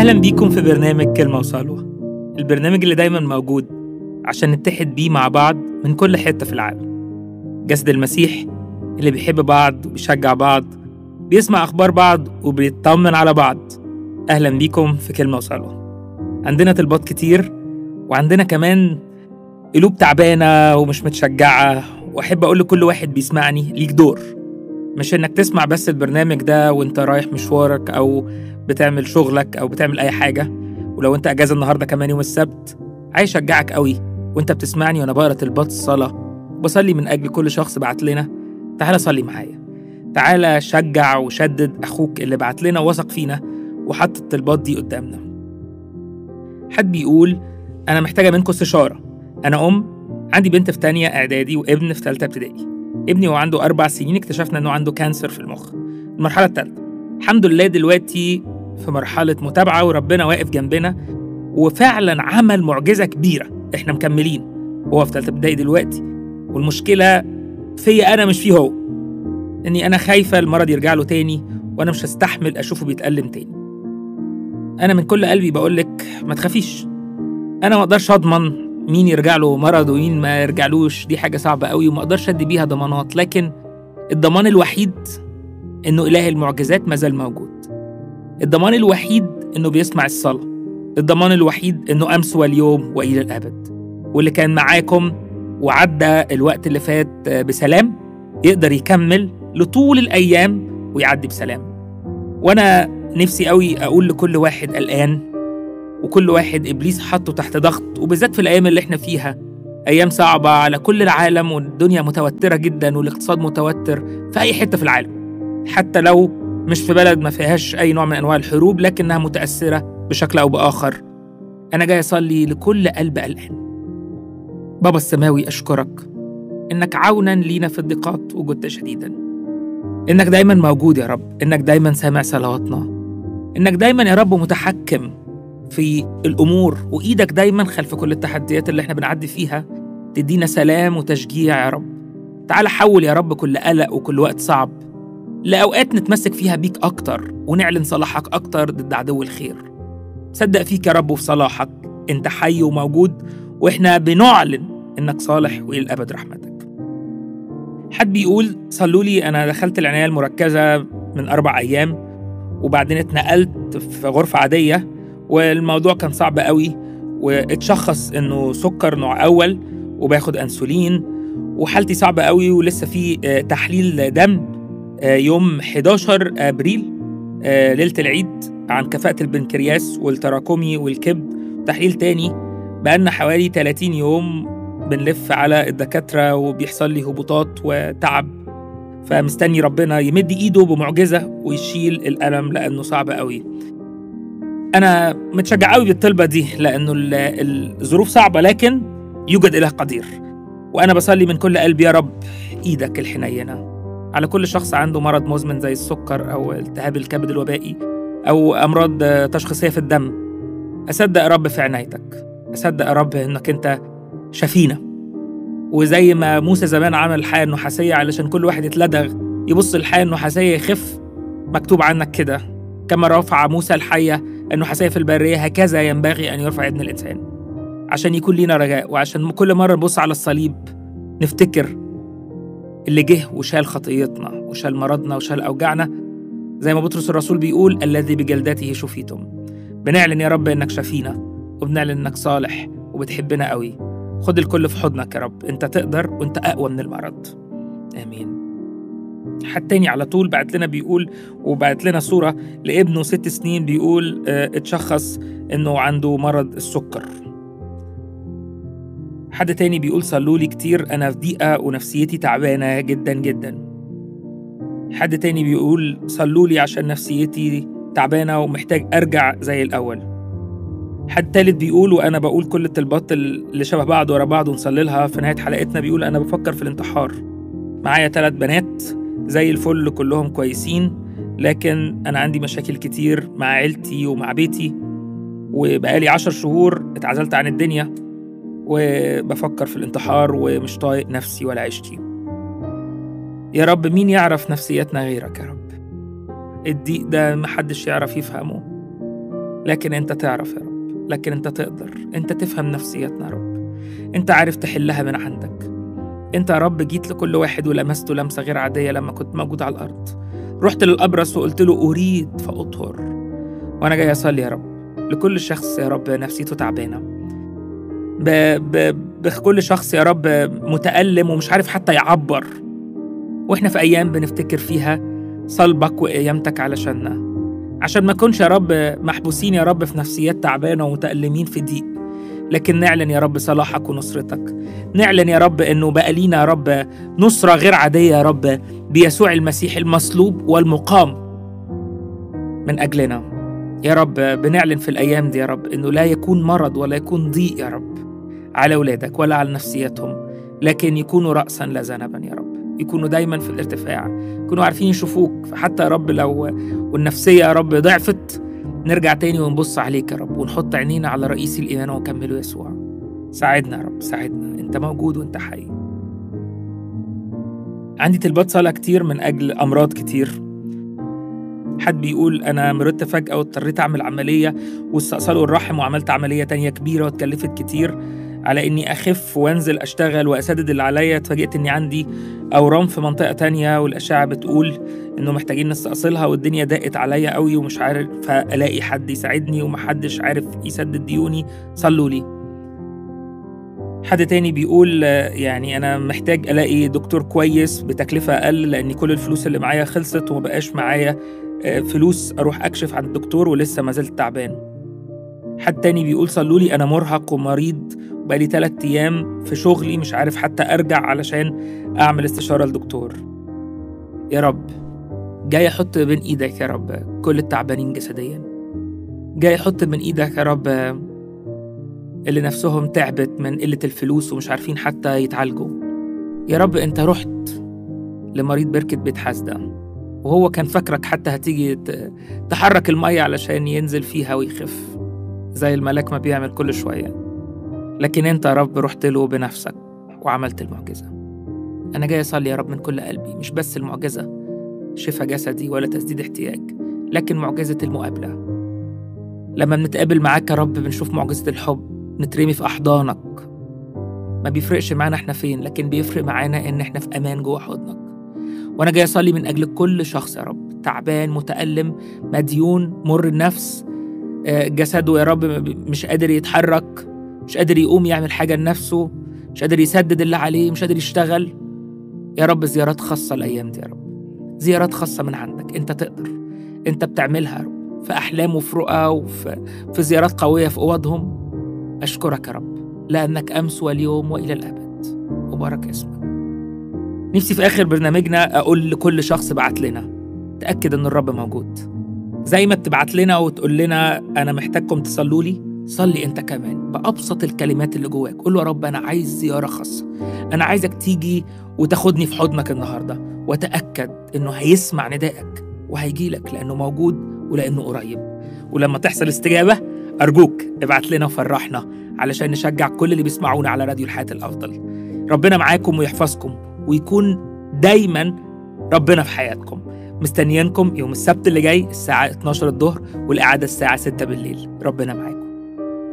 أهلا بيكم في برنامج كلمة وصلوة، البرنامج اللي دايما موجود عشان نتحد بيه مع بعض من كل حتة في العالم. جسد المسيح اللي بيحب بعض وبيشجع بعض، بيسمع أخبار بعض وبيطمن على بعض. أهلا بيكم في كلمة وصلوة. عندنا طلبات كتير، وعندنا كمان قلوب تعبانة ومش متشجعة، وأحب أقول لكل واحد بيسمعني ليك دور، مش إنك تسمع بس البرنامج ده وإنت رايح مشوارك أو بتعمل شغلك أو بتعمل أي حاجة. ولو إنت أجازة النهاردة كمان يوم السبت، عايز أشجعك قوي وإنت بتسمعني وأنا بقرأ طلبات الصلاة بصلي من أجل كل شخص بعت لنا. تعالى صلي معايا، تعالى شجع وشدد أخوك اللي بعت لنا وثق فينا وحط الطلبات دي قدامنا. حد بيقول أنا محتاجة منكم استشارة. أنا عندي بنت في تانية إعدادي وابن في تالتة ابتدائي. ابني وهو عنده 4 سنين اكتشفنا إنه عنده كانسر في المخ، المرحلة الثالثة. الحمد لله دلوقتي في مرحلة متابعة وربنا واقف جنبنا، وفعلا عمل معجزة كبيرة. إحنا مكملين، هو في تالتة ابتدائي دلوقتي، والمشكلة فيا أنا مش فيه هو، إني أنا خايفة المرض يرجع له تاني، وأنا مش هستحمل أشوفه بيتألم تاني. أنا من كل قلبي بقولك ما تخافيش. أنا ما أقدرش أضمن مين يرجع له مرض ومين ما يرجعلوش، دي حاجة صعبة قوي وما أقدرش أدي بيها ضمانات، لكن الضمان الوحيد إنه إله المعجزات ما زال موجود. الضمان الوحيد إنه بيسمع الصلاة. الضمان الوحيد إنه أمس واليوم وإلى الأبد، واللي كان معاكم وعدى الوقت اللي فات بسلام يقدر يكمل لطول الأيام ويعدي بسلام. وأنا نفسي قوي أقول لكل واحد قلقان وكل واحد إبليس حطه تحت ضغط، وبالذات في الأيام اللي احنا فيها، أيام صعبة على كل العالم، والدنيا متوترة جدا والاقتصاد متوتر في أي حتة في العالم، حتى لو مش في بلد ما فيهاش أي نوع من أنواع الحروب لكنها متأثرة بشكل أو بآخر. أنا جاي أصلي لكل قلب قلقان. بابا السماوي أشكرك إنك عونا لينا في الضيقات وجدت شديدا، إنك دايما موجود يا رب، إنك دايما سامع صلواتنا، إنك دايما يا رب متحكم في الأمور، وإيدك دايما خلف كل التحديات اللي احنا بنعدي فيها تدينا سلام وتشجيع يا رب. تعال حول يا رب كل قلق وكل وقت صعب لأوقات نتمسك فيها بيك أكتر ونعلن صلاحك أكتر ضد عدو الخير. صدق فيك يا رب وفي صلاحك، أنت حي وموجود، وإحنا بنعلن إنك صالح وإلى الأبد رحمتك. حد بيقول صلوا لي، أنا دخلت العناية المركزة من 4 أيام وبعدين اتنقلت في غرفة عادية، والموضوع كان صعب قوي، واتشخص إنه سكر نوع أول وباخد أنسولين، وحالتي صعبة قوي، ولسه في تحليل دم يوم 11 أبريل ليلة العيد عن كفاءة البنكرياس والتراكمي والكبد، تحليل تاني. بقالنا حوالي 30 يوم بنلف على الدكاترة وبيحصل لي هبوطات وتعب، فمستني ربنا يمد إيده بمعجزة ويشيل الألم لأنه صعب قوي. أنا متشجع قوي بالطلبة دي لأنه الظروف صعبة، لكن يوجد إله قدير، وأنا بصلي من كل قلبي يا رب إيدك الحنينة على كل شخص عنده مرض مزمن زي السكر أو التهاب الكبد الوبائي أو أمراض تشخيصية في الدم. أصدق يا رب في عنايتك، أصدق يا رب إنك أنت شفينا، وزي ما موسى زمان عمل الحياة النحاسية علشان كل واحد يتلدغ يبص الحياة النحاسية يخف، مكتوب عنك كده كما رفع موسى الحية النحاسية في البرية هكذا ينبغي أن يرفع ابن الإنسان، عشان يكون لنا رجاء، وعشان كل مرة نبص على الصليب نفتكر اللي جه وشال خطيتنا وشال مرضنا وشال أوجعنا، زي ما بطرس الرسول بيقول الذي بجلدته شفيتم. بنعلن يا رب إنك شفينا، وبنعلن إنك صالح وبتحبنا قوي. خد الكل في حضنك يا رب، أنت تقدر وأنت أقوى من المرض. آمين. حد تاني على طول بعت لنا بيقول، وبعت لنا صورة لابنه 6 سنين، بيقول اتشخص إنه عنده مرض السكر. حد تاني بيقول صلوا لي كتير، أنا في ضيقة ونفسيتي تعبانة جدا جدا. حد تاني بيقول صلوا لي عشان نفسيتي تعبانة ومحتاج أرجع زي الأول. حد تالت بيقول، وأنا بقول كل الطلبات اللي شبه بعض ورا بعض ونصلي لها في نهاية حلقتنا، بيقول أنا بفكر في الانتحار، معايا 3 بنات زي الفل كلهم كويسين، لكن أنا عندي مشاكل كتير مع عيلتي ومع بيتي، وبقالي 10 شهور اتعزلت عن الدنيا وبفكر في الانتحار ومش طايق نفسي ولا عيشتي. يا رب مين يعرف نفسيتنا غيرك يا رب؟ الضيق ده محدش يعرف يفهمه، لكن أنت تعرف يا رب، لكن أنت تقدر، أنت تفهم نفسيتنا يا رب، أنت عارف تحلها من عندك. أنت يا رب جيت لكل واحد ولمسته لمسة غير عادية لما كنت موجود على الأرض. رحت للأبرص وقلت له أريد فأطهر. وأنا جاي أصلي يا رب لكل شخص يا رب نفسيته تعبانة، بكل شخص يا رب متألم ومش عارف حتى يعبر، وإحنا في أيام بنفتكر فيها صلبك وقيامتك علشاننا، عشان ما نكونش يا رب محبوسين يا رب في نفسيات تعبانة ومتألمين في ضيق، لكن نعلن يا رب صلاحك ونصرتك. نعلن يا رب إنه بقى لينا يا رب نصرة غير عادية يا رب بيسوع المسيح المصلوب والمقام من أجلنا يا رب. بنعلن في الأيام دي يا رب إنه لا يكون مرض ولا يكون ضيق يا رب على أولادك ولا على نفسيتهم، لكن يكونوا رأسا لا ذنبا يا رب، يكونوا دايما في الارتفاع، يكونوا عارفين يشوفوك. فحتى يا رب لو والنفسية يا رب ضعفت، نرجع تاني ونبص عليك يا رب ونحط عينينا على رئيس الإيمان ونكمله يسوع. ساعدنا يا رب، ساعدنا، أنت موجود وأنت حي. عندي طلبات صلاة كتير من أجل أمراض كتير. حد بيقول أنا مرضت فجأة واضطريت أعمل عملية واستأصلوا الرحم، وعملت عملية تانية كبيرة واتكلفت كتير على إني أخف وأنزل أشتغل وأسدد اللي عليا. اتفاجئت إني عندي أورام في منطقة تانية، والأشعة بتقول إنه محتاجين نستأصلها، والدنيا ضاقت عليا قوي ومش عارف ألاقي حد يساعدني ومحدش عارف يسدد ديوني، صلوا لي. حد تاني بيقول يعني أنا محتاج ألاقي دكتور كويس بتكلفة أقل، لأن كل الفلوس اللي معايا خلصت ومبقاش معايا فلوس أروح أكشف عن الدكتور ولسه ما زلت تعبان. حد تاني بيقول صلوا لي أنا مرهق ومريض وبقالي 3 أيام في شغلي مش عارف حتى أرجع علشان أعمل استشارة لدكتور. يا رب جاي أحط بين إيدك يا رب كل التعبانين جسديا، جاي أحط بين إيدك يا رب اللي نفسهم تعبت من قلة الفلوس ومش عارفين حتى يتعالجوا. يا رب أنت رحت لمريض بركة بيت حسدة وهو كان فاكرك حتى هتيجي تحرك المية علشان ينزل فيها ويخف زي الملاك ما بيعمل كل شوية، لكن أنت يا رب رحت له بنفسك وعملت المعجزة. أنا جاي أصلي يا رب من كل قلبي، مش بس المعجزة شفاء جسدي ولا تسديد احتياج، لكن معجزة المقابلة. لما بنتقابل معاك يا رب بنشوف معجزة الحب، نترمي في أحضانك. ما بيفرقش معانا احنا فين، لكن بيفرق معانا إن احنا في أمان جوه حضنك. وأنا جاي أصلي من أجل كل شخص يا رب تعبان متألم مديون مر النفس، جسده يا رب مش قادر يتحرك، مش قادر يقوم يعمل حاجة لنفسه، مش قادر يسدد اللي عليه، مش قادر يشتغل. يا رب زيارات خاصة الأيام دي يا رب، زيارات خاصة من عندك. أنت تقدر، أنت بتعملها يا رب في أحلام وفي رؤى وفي زيارات قوية في أوضهم. أشكرك يا رب لأنك أمس واليوم وإلى الأبد، وبارك اسمك. نفسي في آخر برنامجنا أقول لكل شخص بعت لنا، تأكد أن الرب موجود. زي ما بتبعت لنا وتقول لنا أنا محتاجكم تصلوا لي، صلي أنت كمان بأبسط الكلمات اللي جواك. قول له يا رب أنا عايز زيارة خاصة، أنا عايزك تيجي وتاخدني في حضنك النهاردة، وتأكد أنه هيسمع ندائك وهيجي لك لأنه موجود ولأنه قريب. ولما تحصل استجابة أرجوك ابعت لنا وفرحنا علشان نشجع كل اللي بيسمعونا على راديو الحياة الأفضل. ربنا معاكم ويحفظكم ويكون دايما ربنا في حياتكم. مستنيينكم يوم السبت اللي جاي الساعة 12 الظهر، والإعادة الساعة 6 بالليل. ربنا معاكم.